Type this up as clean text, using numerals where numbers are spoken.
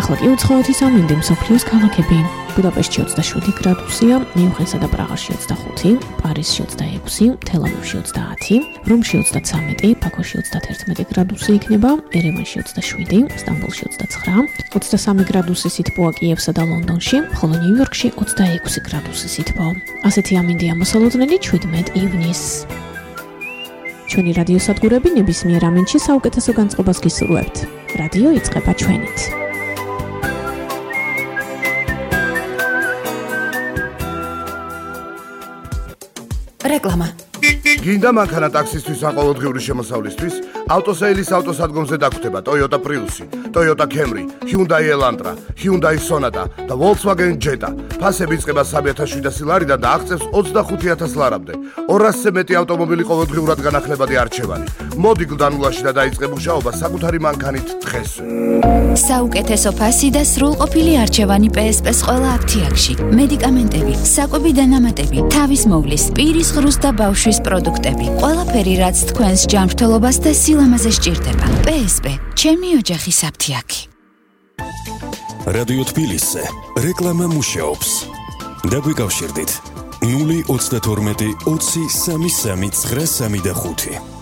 ახლა კი უცხოეთის ამინდი მსოფლიოს ქალაქები. ბუდაპეშტში 27 გრადუსია, მიუნხენსა და პრაღაში 25, პარიზში 26, თელ-ავივში 30, რომში 33, ბაქოში 31 გრადუსი იქნება, ერევანში 27, სტამბოლში 29, 23 გრადუსი სითბოა კიევსა და ლონდონში, ხოლო ნიუ-იორკში 26 გრადუსი სითბო. ასეთი ამინდია მოსალოდნელი 17 ივნისს. ჩვენი რადიო სადგურები ნებისმიერ ამინდში საუკეთესო განწყობას გისურვებთ. რადიო იწყება ჩვენით. რეკლამა. გინდა მანქანა ტაქსისთვის ან ყოველდღიური შემოსავლისთვის? ავტოსეილის ავტოსადგომზე დაგვხვდება Toyota Prius, Toyota Camry, Hyundai Elantra, Hyundai Sonata და Volkswagen Jetta. ფასები იწყება 3,700 ლარიდან და აღწევს 25,000 ლარამდე. 200-ზე მეტი ავტომობილი ყოველდღიურად განახლებადი არჩევანი. მოდი გლდანულაში და დაიწყე მუშაობა საკუთარი მანქანით დღესვე. საუკეთესო ფასი და სრულყოფილი არჩევანი PSP-ს ყველა აფთიაქში. მედიკამენტები, საკვები დანამატები, თავის მოვლის, პირის ღრუს და ბავშვის პროდუქტები. ყველაფერი, რაც თქვენს ჯანმრთელობას და სილამაზე სჭირდება. PSP, ჩემი ოჯახის აფთიაქი. რადიო თბილისზე რეკლამა მუშაობს. დაგვიკავშირდით 032 20 33 935.